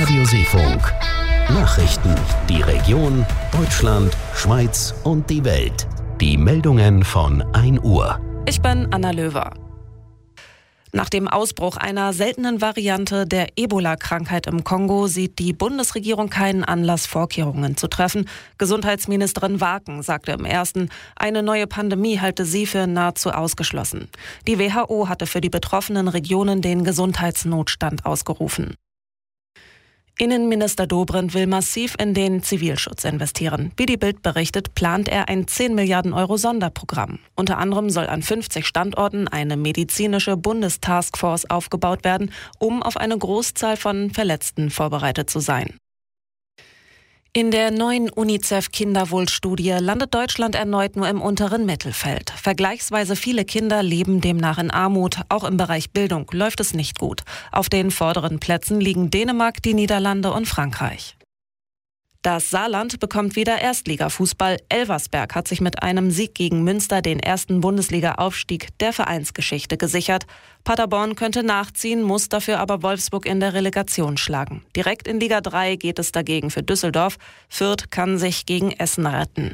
Radio Seefunk. Nachrichten, die Region, Deutschland, Schweiz und die Welt. Die Meldungen von 1 Uhr. Ich bin Anna Löwer. Nach dem Ausbruch einer seltenen Variante der Ebola-Krankheit im Kongo sieht die Bundesregierung keinen Anlass, Vorkehrungen zu treffen. Gesundheitsministerin Waken sagte im Ersten, eine neue Pandemie halte sie für nahezu ausgeschlossen. Die WHO hatte für die betroffenen Regionen den Gesundheitsnotstand ausgerufen. Innenminister Dobrindt will massiv in den Zivilschutz investieren. Wie die Bild berichtet, plant er ein 10 Milliarden Euro Sonderprogramm. Unter anderem soll an 50 Standorten eine medizinische Bundestaskforce aufgebaut werden, um auf eine Großzahl von Verletzten vorbereitet zu sein. In der neuen UNICEF-Kinderwohlstudie landet Deutschland erneut nur im unteren Mittelfeld. Vergleichsweise viele Kinder leben demnach in Armut. Auch im Bereich Bildung läuft es nicht gut. Auf den vorderen Plätzen liegen Dänemark, die Niederlande und Frankreich. Das Saarland bekommt wieder Erstligafußball. Elversberg hat sich mit einem Sieg gegen Münster den ersten Bundesliga-Aufstieg der Vereinsgeschichte gesichert. Paderborn könnte nachziehen, muss dafür aber Wolfsburg in der Relegation schlagen. Direkt in Liga 3 geht es dagegen für Düsseldorf. Fürth kann sich gegen Essen retten.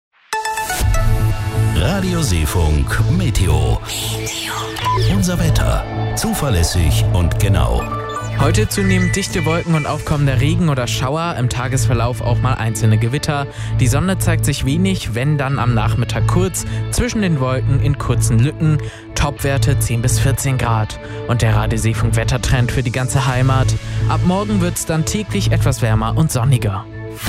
Radio Seefunk Meteo. Unser Wetter. Zuverlässig und genau. Heute zunehmend dichte Wolken und aufkommender Regen oder Schauer, im Tagesverlauf auch mal einzelne Gewitter. Die Sonne zeigt sich wenig, wenn dann am Nachmittag kurz, zwischen den Wolken in kurzen Lücken. Topwerte 10 bis 14 Grad. Und der Radio Seefunk Wettertrend für die ganze Heimat. Ab morgen wird es dann täglich etwas wärmer und sonniger.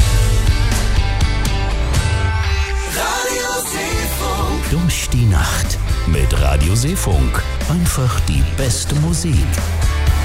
Radio Seefunk. Durch die Nacht mit Radio Seefunk. Einfach die beste Musik.